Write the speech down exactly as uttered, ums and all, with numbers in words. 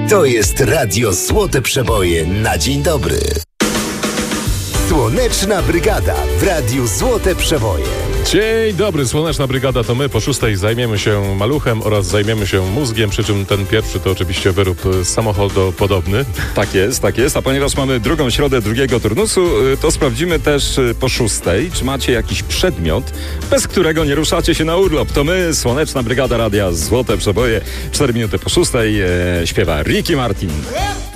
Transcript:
To jest Radio Złote Przeboje na dzień dobry. Słoneczna Brygada w Radiu Złote Przeboje. Dzień dobry, Słoneczna Brygada to my. Po szóstej zajmiemy się maluchem oraz zajmiemy się mózgiem, przy czym ten pierwszy to oczywiście wyrób samochodopodobny. Tak jest, tak jest. A ponieważ mamy drugą środę drugiego turnusu, to sprawdzimy też po szóstej, czy macie jakiś przedmiot, bez którego nie ruszacie się na urlop. To my, Słoneczna Brygada Radia Złote Przeboje. Cztery minuty po szóstej e, śpiewa Ricky Martin.